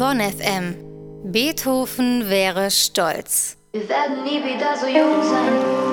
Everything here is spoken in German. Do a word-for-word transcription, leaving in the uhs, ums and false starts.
Bonn F M. Beethoven wäre stolz. Wir werden nie wieder so jung sein.